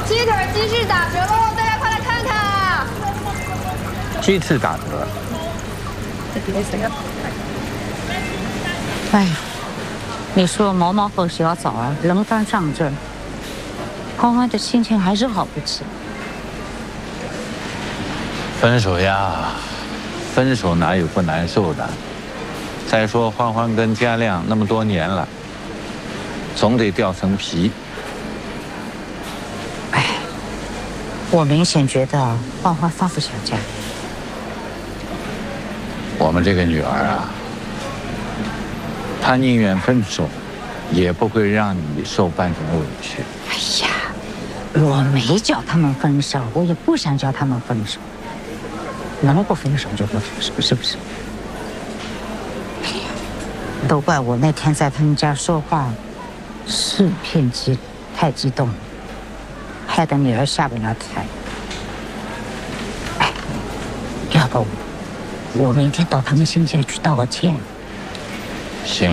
鸡腿鸡翅打折喽，大家快来看看啊！ 鸡翅打折。 哎呀，你说毛毛和小枣啊，轮番上阵，欢欢的心情还是好不起。 分手呀，分手哪有不难受的？再说欢欢跟嘉亮那么多年了，总得掉层皮。 哎，我明显觉得欢欢放不下嘉亮。 我们这个女儿啊，她宁愿分手，也不会让你受半点委屈。 哎呀，我没叫他们分手，我也不想叫他们分手。能不分手就不分手，是不是？哎呀，都怪我那天在他们家说话是偏激，太激动了，害得女儿下不了台。哎，要不我明天到他们新家去道个歉。 行。